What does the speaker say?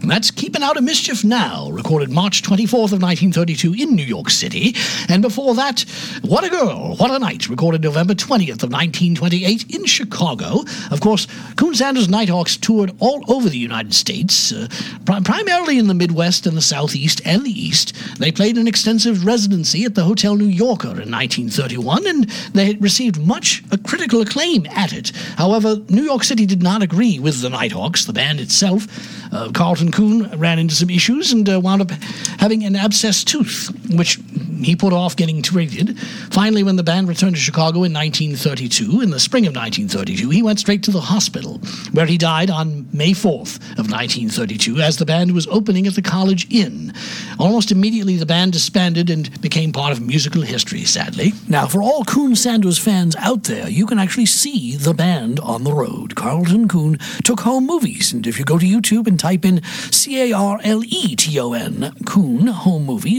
That's Keeping Out of Mischief Now, recorded March 24th of 1932 in New York City. And before that, What a Girl, What a Night, recorded November 20th of 1928 in Chicago. Of course, Coon Sanders Nighthawks toured all over the United States, primarily in the Midwest and the Southeast and the East. They played an extensive residency at the Hotel New Yorker in 1931, and they received much critical acclaim at it. However, New York City did not agree with the Nighthawks, the band itself. Carlton Coon ran into some issues and wound up having an abscessed tooth, which he put off getting treated. Finally, when the band returned to Chicago in 1932, in the spring of 1932, he went straight to the hospital, where he died on May 4th of 1932 as the band was opening at the College Inn. Almost immediately, the band disbanded and became part of musical history, sadly. Now, for all Coon Sanders fans out there, you can actually see the band on the road. Carlton Coon took home movies, and if you go to YouTube and type in Carleton, Coon Home Movies,